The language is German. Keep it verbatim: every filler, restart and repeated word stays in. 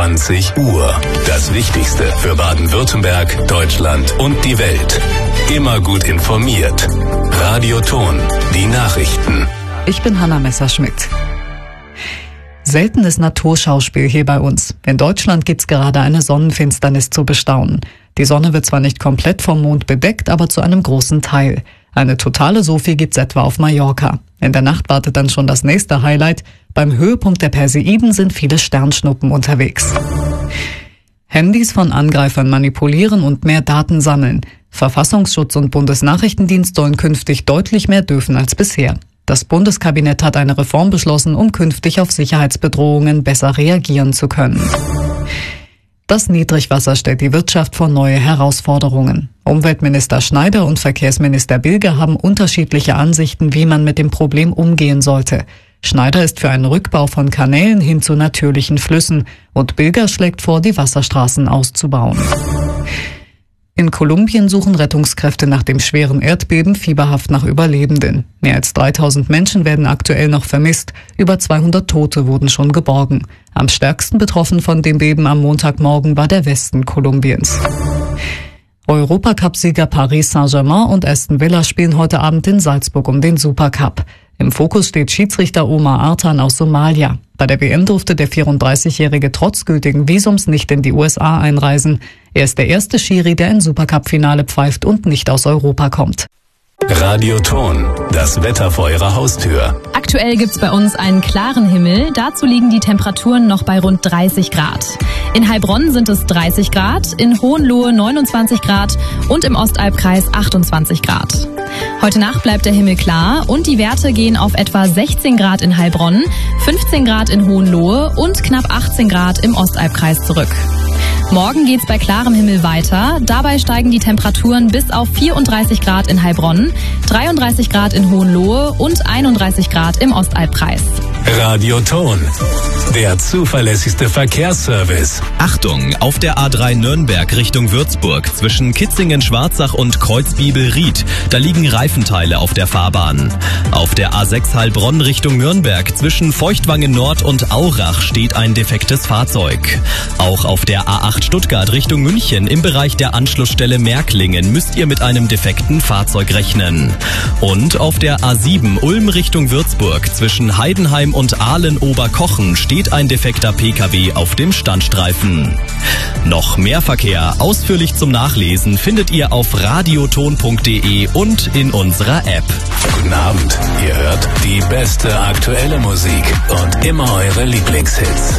zwanzig Uhr. Das Wichtigste für Baden-Württemberg, Deutschland und die Welt. Immer gut informiert. Radio Ton, die Nachrichten. Ich bin Hanna Messerschmidt. Seltenes Naturschauspiel hier bei uns. In Deutschland gibt's gerade eine Sonnenfinsternis zu bestaunen. Die Sonne wird zwar nicht komplett vom Mond bedeckt, aber zu einem großen Teil. Eine totale Sophie gibt's etwa auf Mallorca. In der Nacht wartet dann schon das nächste Highlight. Beim Höhepunkt der Perseiden sind viele Sternschnuppen unterwegs. Handys von Angreifern manipulieren und mehr Daten sammeln. Verfassungsschutz und Bundesnachrichtendienst sollen künftig deutlich mehr dürfen als bisher. Das Bundeskabinett hat eine Reform beschlossen, um künftig auf Sicherheitsbedrohungen besser reagieren zu können. Das Niedrigwasser stellt die Wirtschaft vor neue Herausforderungen. Umweltminister Schneider und Verkehrsminister Bilger haben unterschiedliche Ansichten, wie man mit dem Problem umgehen sollte. Schneider ist für einen Rückbau von Kanälen hin zu natürlichen Flüssen und Bilger schlägt vor, die Wasserstraßen auszubauen. In Kolumbien suchen Rettungskräfte nach dem schweren Erdbeben fieberhaft nach Überlebenden. Mehr als dreitausend Menschen werden aktuell noch vermisst. Über zweihundert Tote wurden schon geborgen. Am stärksten betroffen von dem Beben am Montagmorgen war der Westen Kolumbiens. Europacup-Sieger Paris Saint-Germain und Aston Villa spielen heute Abend in Salzburg um den Supercup. Im Fokus steht Schiedsrichter Omar Artan aus Somalia. Bei der W M durfte der vierunddreißigjährige trotz gültigen Visums nicht in die U S A einreisen. Er ist der erste Schiri, der ein Supercup-Finale pfeift und nicht aus Europa kommt. Radio Ton, das Wetter vor Ihrer Haustür. Aktuell gibt's bei uns einen klaren Himmel. Dazu liegen die Temperaturen noch bei rund dreißig Grad. In Heilbronn sind es dreißig Grad, in Hohenlohe neunundzwanzig Grad und im Ostalbkreis achtundzwanzig Grad. Heute Nacht bleibt der Himmel klar und die Werte gehen auf etwa sechzehn Grad in Heilbronn, fünfzehn Grad in Hohenlohe und knapp achtzehn Grad im Ostalbkreis zurück. Morgen geht's bei klarem Himmel weiter. Dabei steigen die Temperaturen bis auf vierunddreißig Grad in Heilbronn, dreiunddreißig Grad in Hohenlohe und einunddreißig Grad im Ostalbkreis. Radio Ton, der zuverlässigste Verkehrsservice. Achtung, auf der A drei Nürnberg Richtung Würzburg zwischen Kitzingen-Schwarzach und Kreuzbiebel-Ried. Da liegen Reifenteile auf der Fahrbahn. Auf der A sechs Heilbronn Richtung Nürnberg zwischen Feuchtwangen Nord und Aurach steht ein defektes Fahrzeug. Auch auf der A acht Stuttgart Richtung München im Bereich der Anschlussstelle Märklingen müsst ihr mit einem defekten Fahrzeug rechnen. Und auf der A sieben Ulm Richtung Würzburg zwischen Heidenheim und Aalen-Oberkochen steht ein defekter Pkw auf dem Standstreifen. Noch mehr Verkehr ausführlich zum Nachlesen findet ihr auf radioton punkt de und in unserer App. Guten Abend, ihr hört die beste aktuelle Musik und immer eure Lieblingshits.